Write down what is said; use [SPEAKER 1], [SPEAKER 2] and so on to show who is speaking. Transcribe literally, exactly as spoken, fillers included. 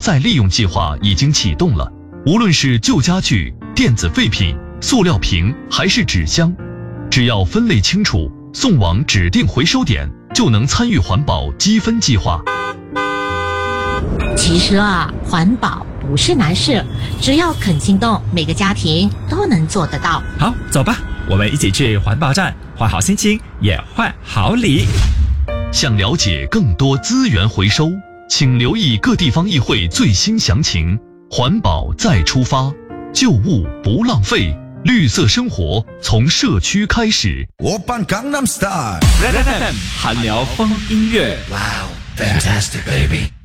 [SPEAKER 1] 再利用计划已经启动了，无论是旧家具、电子废品、塑料瓶还是纸箱，只要分类清楚，送往指定回收点，就能参与环保积分计划。
[SPEAKER 2] 其实啊，环保不是难事，只要肯行动，每个家庭都能做得到。
[SPEAKER 3] 好，走吧，我们一起去环保站，换好心情，也换好礼。
[SPEAKER 1] 想了解更多资源回收，请留意各地方议会最新详情。环保再出发，旧物不浪费，绿色生活从社区开始。
[SPEAKER 4] 오빤 강남스타일
[SPEAKER 3] 韩聊风音乐。
[SPEAKER 4] Wow, fantastic baby